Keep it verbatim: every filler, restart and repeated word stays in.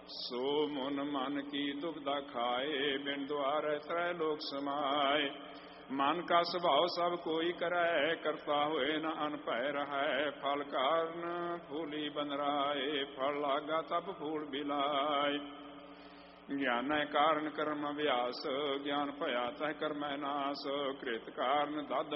ਸੋ ਮਨ ਮਨ ਕੀ ਦੁਬਿਧਾ ਖਾਏ, ਬਿਨ ਦੁਆਰੇ ਤ੍ਰੈ ਲੋਕ ਸਮਾਏ। ਮਨ ਕਾ ਸੁਭਾਉ ਸਭ ਕੋਈ ਕਰੈ, ਕਰਤਾ ਹੋਏ ਨ ਅਨਭੈ ਰਹੈ। ਫਲ ਕਾਰਨ ਫੂਲੀ ਬਨਰਾਏ, ਫਲ ਲਾਗਾ ਤਬ ਫੂਲ ਬਿਲਾਏ। ਗਿਆਨੈ ਕਾਰਨ ਕਰਮ ਅਭਿਆਸ, ਗਿਆਨ ਭਇਆ ਤਹਿ ਕਰਮੈ ਨਾਸ। ਕ੍ਰਿਤ ਕਾਰਨ ਦਦ